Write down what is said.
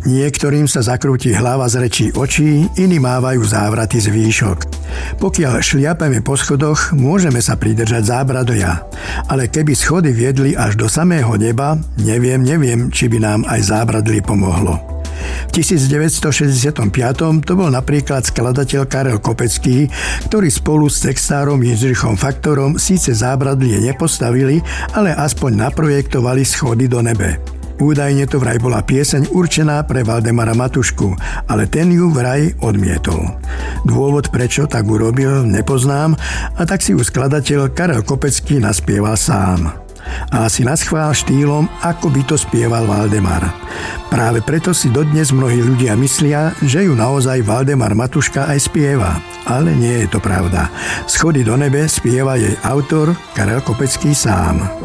Niektorým sa zakrúti hlava z rečí očí, iní mávajú závraty z výšok. Pokiaľ šliapeme po schodoch, môžeme sa pridržať zábradlia. Ale keby schody viedli až do samého neba, neviem, či by nám aj zábradlie pomohlo. V 1965. to bol napríklad skladateľ Karel Kopecký, ktorý spolu s textárom Jindřichom Faktorom síce zábradlie nepostavili, ale aspoň naprojektovali schody do nebe. Údajne to vraj bola pieseň určená pre Valdemara Matušku, ale ten ju vraj odmietol. Dôvod, prečo tak urobil, nepoznám, a tak si ju skladateľ Karel Kopecký naspieval sám. A asi naschvál štýlom, ako by to spieval Valdemar. Práve preto si dodnes mnohí ľudia myslia, že ju naozaj Valdemar Matuška aj spieva. Ale nie je to pravda. Schody do nebe spieva jej autor Karel Kopecký sám.